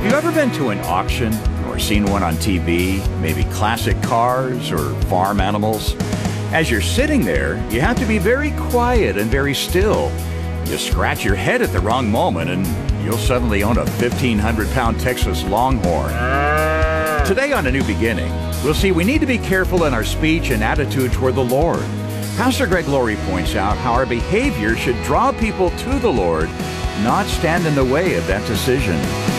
Have you ever been to an auction or seen one on TV, maybe classic cars or farm animals? As you're sitting there, you have to be very quiet and very still. You scratch your head at the wrong moment and you'll suddenly own a 1,500-pound Texas Longhorn. Today on A New Beginning, we'll see we need to be careful in our speech and attitude toward the Lord. Pastor Greg Laurie points out how our behavior should draw people to the Lord, not stand in the way of that decision.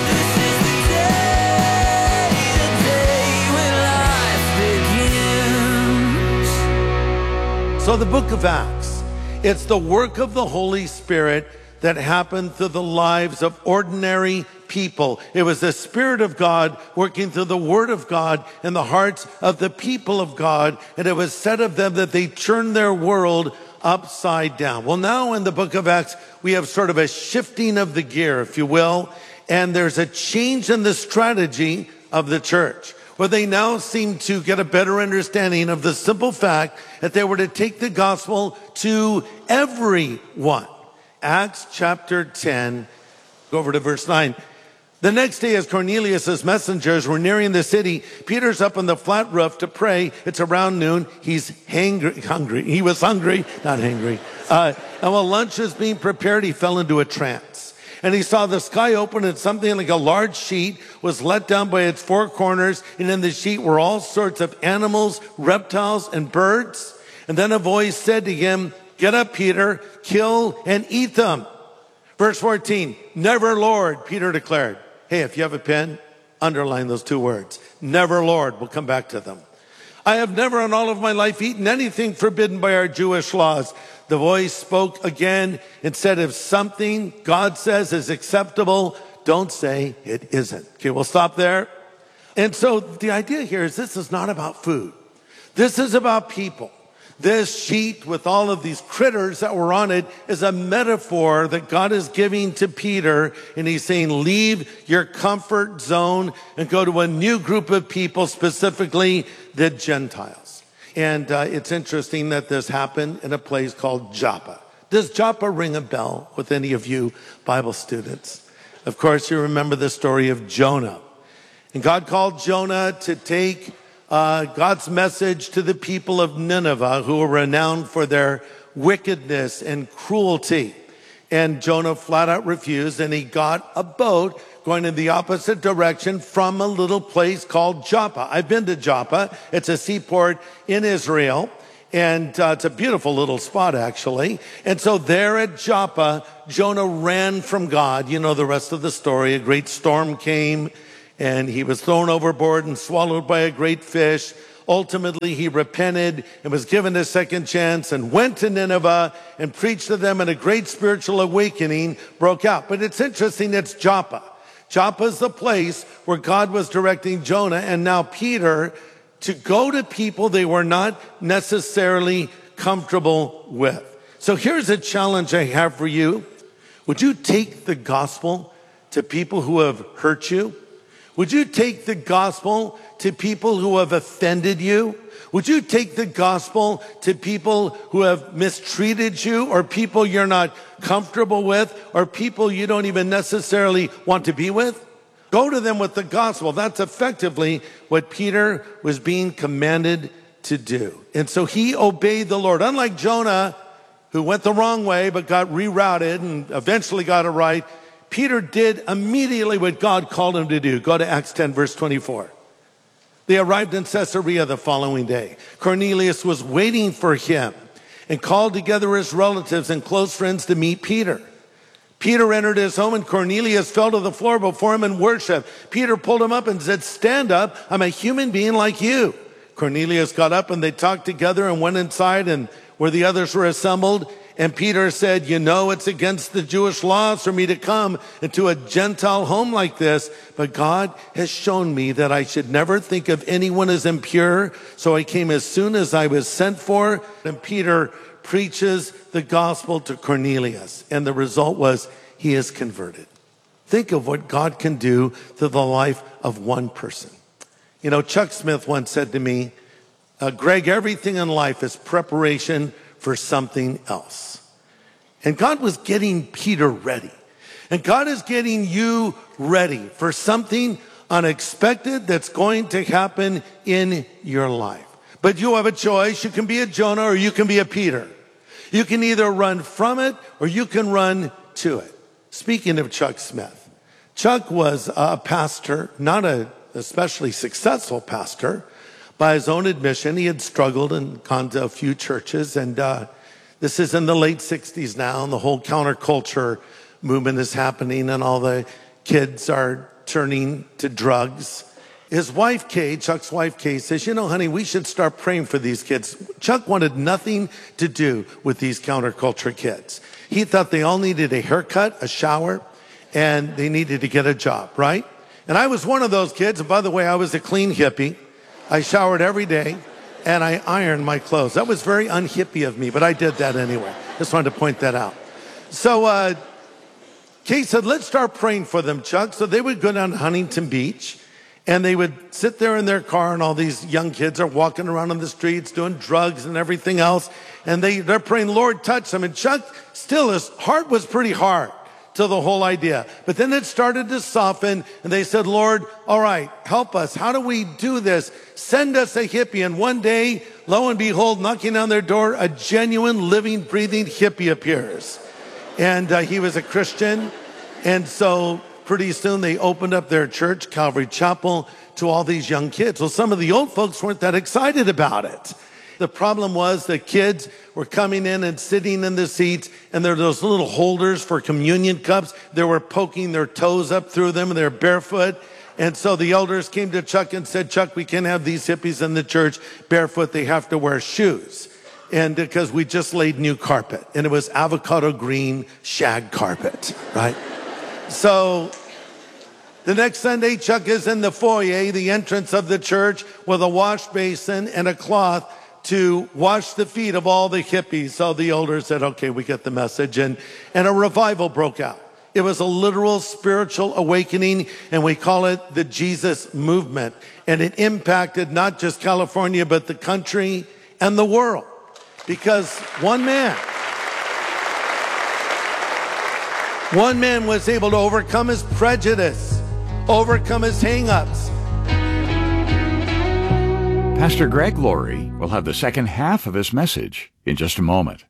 So the book of Acts, it's the work of the Holy Spirit that happened through the lives of ordinary people. It was the Spirit of God working through the Word of God in the hearts of the people of God. And it was said of them that they turned their world upside down. Well, now in the book of Acts, we have sort of a shifting of the gear, if you will. And there's a change in the strategy of the church, where they now seem to get a better understanding of the simple fact that they were to take the gospel to everyone. Acts chapter 10, go over to verse 9. The next day, as Cornelius' messengers were nearing the city, Peter's up on the flat roof to pray. It's around noon. He's hungry. He was hungry, not hangry. And while lunch was being prepared, he fell into a trance. And he saw the sky open and something like a large sheet was let down by its four corners. And in the sheet were all sorts of animals, reptiles, and birds. And then a voice said to him, "Get up, Peter, kill and eat them." Verse 14, "Never, Lord," Peter declared. Hey, if you have a pen, underline those two words. Never, Lord. We'll come back to them. "I have never in all of my life eaten anything forbidden by our Jewish laws." The voice spoke again and said, "If something God says is acceptable, don't say it isn't." Okay, we'll stop there. And so the idea here is this is not about food. This is about people. This sheet with all of these critters that were on it is a metaphor that God is giving to Peter. And he's saying, leave your comfort zone and go to a new group of people, specifically the Gentiles. And it's interesting that this happened in a place called Joppa. Does Joppa ring a bell with any of you Bible students? Of course, you remember the story of Jonah. And God called Jonah to take God's message to the people of Nineveh, who were renowned for their wickedness and cruelty. And Jonah flat out refused, and he got a boat going in the opposite direction from a little place called Joppa. I've been to Joppa. It's a seaport in Israel, and it's a beautiful little spot, actually. And so there at Joppa, Jonah ran from God. You know the rest of the story. A great storm came, and he was thrown overboard and swallowed by a great fish. Ultimately, he repented and was given a second chance and went to Nineveh and preached to them, and a great spiritual awakening broke out. But it's interesting, it's Joppa. Joppa is the place where God was directing Jonah and now Peter to go to people they were not necessarily comfortable with. So here's a challenge I have for you. Would you take the gospel to people who have hurt you? Would you take the gospel to people who have offended you? Would you take the gospel to people who have mistreated you, or people you're not comfortable with, or people you don't even necessarily want to be with? Go to them with the gospel. That's effectively what Peter was being commanded to do. And so he obeyed the Lord. Unlike Jonah, who went the wrong way but got rerouted and eventually got it right, Peter did immediately what God called him to do. Go to Acts 10, verse 24. They arrived in Caesarea the following day. Cornelius was waiting for him and called together his relatives and close friends to meet Peter. Peter entered his home, and Cornelius fell to the floor before him and worshiped. Peter pulled him up and said, "Stand up, I'm a human being like you." Cornelius got up and they talked together and went inside and where the others were assembled. And Peter said, "You know, it's against the Jewish laws for me to come into a Gentile home like this, but God has shown me that I should never think of anyone as impure. So I came as soon as I was sent for." And Peter preaches the gospel to Cornelius, and the result was he is converted. Think of what God can do to the life of one person. You know, Chuck Smith once said to me, Greg, everything in life is preparation for something else. And God was getting Peter ready. And God is getting you ready for something unexpected that's going to happen in your life. But you have a choice. You can be a Jonah or you can be a Peter. You can either run from it or you can run to it. Speaking of Chuck Smith, Chuck was a pastor, not an especially successful pastor. By his own admission, he had struggled and gone to a few churches. And this is in the late 60s now, and the whole counterculture movement is happening, and all the kids are turning to drugs. His wife, Kay, Chuck's wife, Kay, says, you know, honey, we should start praying for these kids. Chuck wanted nothing to do with these counterculture kids. He thought they all needed a haircut, a shower, and they needed to get a job, right? And I was one of those kids. And by the way, I was a clean hippie. I showered every day, and I ironed my clothes. That was very unhippie of me, but I did that anyway. Just wanted to point that out. So Kay said, let's start praying for them, Chuck. So they would go down to Huntington Beach, and they would sit there in their car, and all these young kids are walking around on the streets doing drugs and everything else. And they're praying, Lord, touch them. And Chuck, still, his heart was pretty hard to the whole idea. But then it started to soften, and they said, Lord, all right, help us. How do we do this? Send us a hippie. And one day, lo and behold, knocking on their door, a genuine, living, breathing hippie appears. And he was a Christian. And so pretty soon they opened up their church, Calvary Chapel, to all these young kids. Well, some of the old folks weren't that excited about it. The problem was the kids were coming in and sitting in the seats, and there were those little holders for communion cups. They were poking their toes up through them, and they're barefoot. And so the elders came to Chuck and said, Chuck, we can't have these hippies in the church barefoot. They have to wear shoes. And because we just laid new carpet, and it was avocado green shag carpet, right? So the next Sunday, Chuck is in the foyer, the entrance of the church, with a wash basin and a cloth to wash the feet of all the hippies. So the elders said, okay, we get the message. And a revival broke out. It was a literal spiritual awakening, and we call it the Jesus movement. And it impacted not just California, but the country and the world. Because one man was able to overcome his prejudice, overcome his hang-ups. Pastor Greg Laurie will have the second half of his message in just a moment.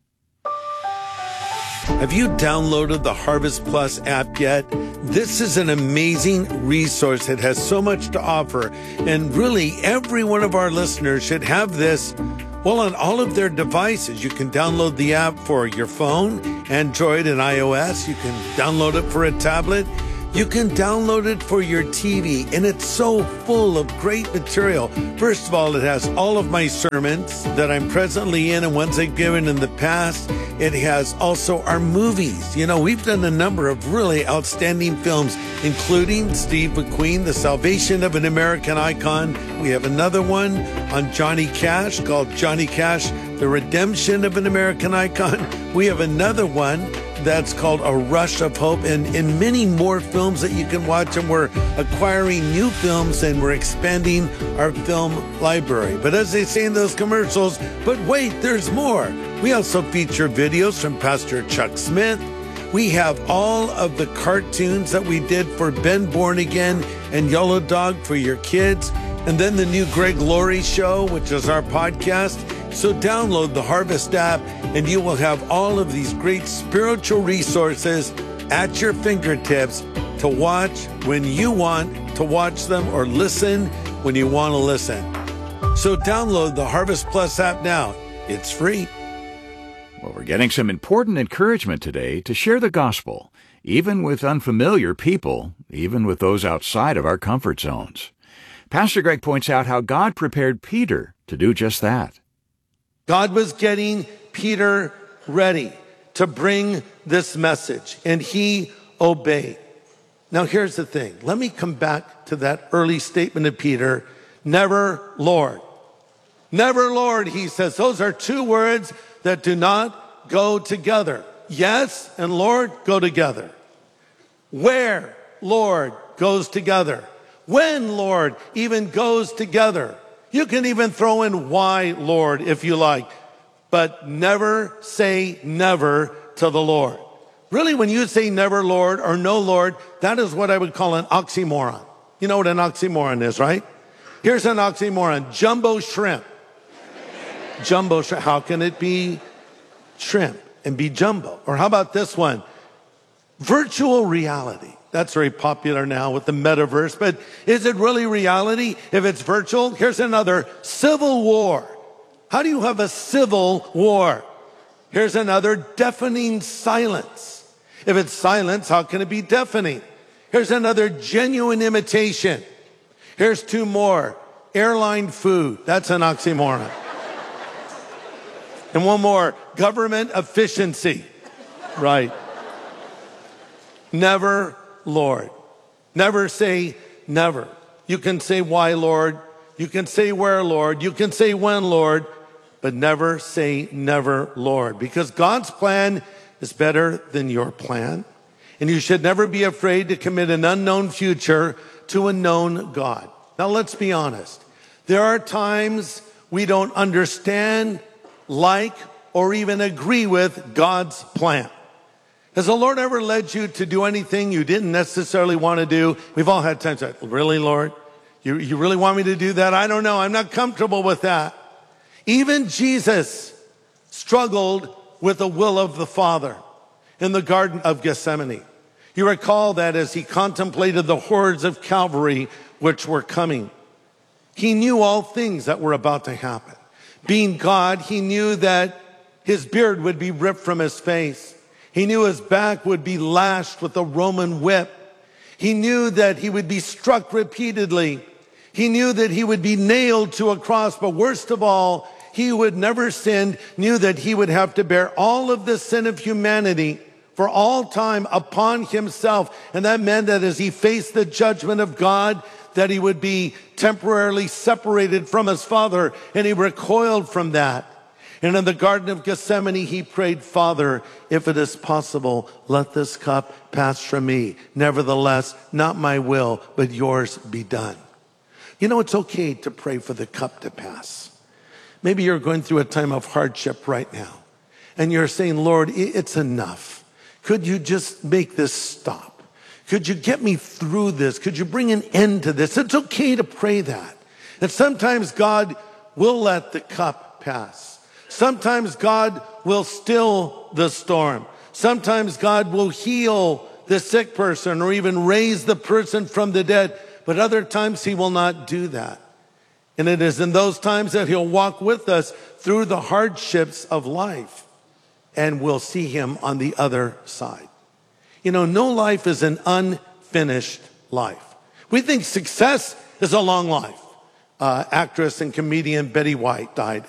Have you downloaded the Harvest Plus app yet? This is an amazing resource. It has so much to offer. And really, every one of our listeners should have this, well, on all of their devices. You can download the app for your phone, Android and iOS. You can download it for a tablet. You can download it for your TV, and it's so full of great material. First of all, it has all of my sermons that I'm presently in and ones I've given in the past. It has also our movies. You know, we've done a number of really outstanding films, including Steve McQueen, The Salvation of an American Icon. We have another one on Johnny Cash called Johnny Cash, The Redemption of an American Icon. We have another one that's called A Rush of Hope, and many more films that you can watch. And we're acquiring new films, and we're expanding our film library. But as they say in those commercials, but wait, there's more. We also feature videos from Pastor Chuck Smith. We have all of the cartoons that we did for Ben Born Again and Yellow Dog for your kids. And then the new Greg Laurie Show, which is our podcast. So download the Harvest app, and you will have all of these great spiritual resources at your fingertips to watch when you want to watch them, or listen when you want to listen. So download the Harvest Plus app now. It's free. Well, we're getting some important encouragement today to share the gospel, even with unfamiliar people, even with those outside of our comfort zones. Pastor Greg points out how God prepared Peter to do just that. God was getting Peter ready to bring this message, and he obeyed. Now, here's the thing. Let me come back to that early statement of Peter, never Lord. Never Lord, he says. Those are two words that do not go together. Yes and Lord go together. Where, Lord, goes together. When, Lord, even goes together. You can even throw in why, Lord, if you like, but never say never to the Lord. Really, when you say never Lord or no Lord, that is what I would call an oxymoron. You know what an oxymoron is, right? Here's an oxymoron: jumbo shrimp. Jumbo shrimp. How can it be shrimp and be jumbo? Or how about this one? Virtual reality. That's very popular now with the metaverse, but is it really reality if it's virtual? Here's another: civil war. How do you have a civil war? Here's another: deafening silence. If it's silence, how can it be deafening? Here's another: genuine imitation. Here's two more: airline food. That's an oxymoron. And one more: government efficiency. Right. Never Lord. Never say never. You can say why, Lord. You can say where, Lord. You can say when, Lord. But never say never, Lord. Because God's plan is better than your plan. And you should never be afraid to commit an unknown future to a known God. Now let's be honest. There are times we don't understand, like, or even agree with God's plan. Has the Lord ever led you to do anything you didn't necessarily want to do? We've all had times like, really, Lord? You really want me to do that? I don't know. I'm not comfortable with that. Even Jesus struggled with the will of the Father in the Garden of Gethsemane. You recall that as he contemplated the horrors of Calvary which were coming. He knew all things that were about to happen. Being God, he knew that his beard would be ripped from his face. He knew his back would be lashed with a Roman whip. He knew that he would be struck repeatedly. He knew that he would be nailed to a cross, but worst of all, he who had never sinned knew that he would have to bear all of the sin of humanity for all time upon himself. And that meant that as he faced the judgment of God, that he would be temporarily separated from his Father, and he recoiled from that. And in the Garden of Gethsemane, he prayed, Father, if it is possible, let this cup pass from me. Nevertheless, not my will, but yours be done. You know, it's okay to pray for the cup to pass. Maybe you're going through a time of hardship right now, and you're saying, Lord, it's enough. Could you just make this stop? Could you get me through this? Could you bring an end to this? It's okay to pray that. And sometimes God will let the cup pass. Sometimes God will still the storm. Sometimes God will heal the sick person or even raise the person from the dead. But other times he will not do that. And it is in those times that he'll walk with us through the hardships of life, and we'll see him on the other side. You know, no life is an unfinished life. We think success is a long life. Actress and comedian Betty White died